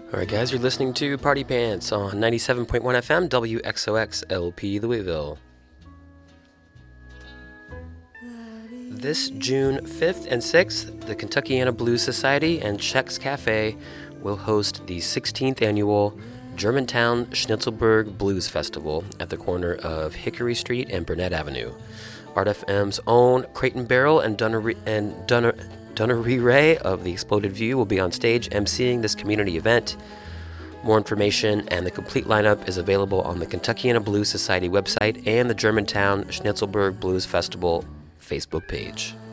All right, guys, you're listening to Party Pants on 97.1 FM, WXOX LP Louisville. This June 5th and 6th, the Kentuckiana Blues Society and Chex Cafe will host the 16th annual Germantown Schnitzelberg Blues Festival at the corner of Hickory Street and Burnett Avenue. Art FM's own Crate and Barrel and Dunnery Ray of the Exploded View will be on stage emceeing this community event. More information and the complete lineup is available on the Kentuckiana Blues Society website and the Germantown Schnitzelberg Blues Festival Facebook page.